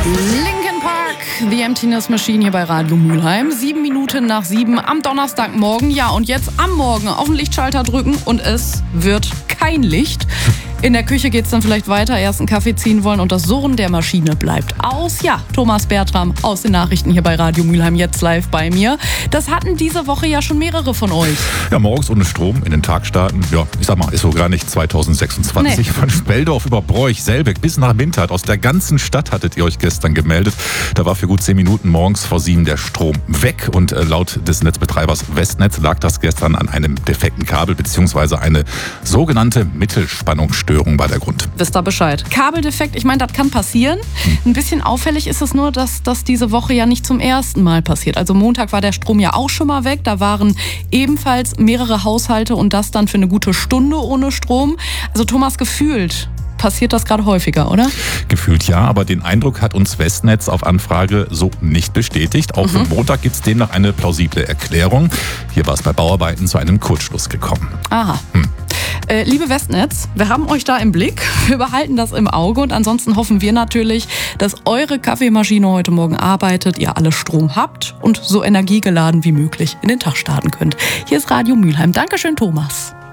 Linkin Park, The Emptiness Machine hier bei Radio Mülheim. 7 Minuten nach 7 am Donnerstagmorgen. Ja, und jetzt am Morgen auf den Lichtschalter drücken und es wird kein Licht. In der Küche geht's dann vielleicht weiter, erst einen Kaffee ziehen wollen und das Surren der Maschine bleibt aus. Ja, Thomas Bertram aus den Nachrichten hier bei Radio Mülheim jetzt live bei mir. Das hatten diese Woche ja schon mehrere von euch. Ja, morgens ohne Strom in den Tag starten. Ja, ich sag mal, ist so gar nicht 2026. Nee. Von Speldorf über Broich, Selbeck bis nach Mintert. Aus der ganzen Stadt hattet ihr euch gestern gemeldet. Da war für gut 10 Minuten morgens vor 7 der Strom weg. Und laut des Netzbetreibers Westnetz lag das gestern an einem defekten Kabel bzw. eine sogenannte Mittelspannungsstörung war der Grund. Wisst ihr Bescheid. Kabeldefekt, ich meine, das kann passieren. Ein bisschen auffällig ist es nur, dass das diese Woche ja nicht zum ersten Mal passiert. Also Montag war der Strom ja auch schon mal weg. Da waren ebenfalls mehrere Haushalte und das dann für eine gute Stunde ohne Strom. Also Thomas, gefühlt passiert das gerade häufiger, oder? Gefühlt ja, aber den Eindruck hat uns Westnetz auf Anfrage so nicht bestätigt. Auch für Montag gibt es demnach eine plausible Erklärung. Hier war es bei Bauarbeiten zu einem Kurzschluss gekommen. Aha. Liebe Westnetz, wir haben euch da im Blick, wir behalten das im Auge und ansonsten hoffen wir natürlich, dass eure Kaffeemaschine heute Morgen arbeitet, ihr alle Strom habt und so energiegeladen wie möglich in den Tag starten könnt. Hier ist Radio Mülheim. Dankeschön, Thomas.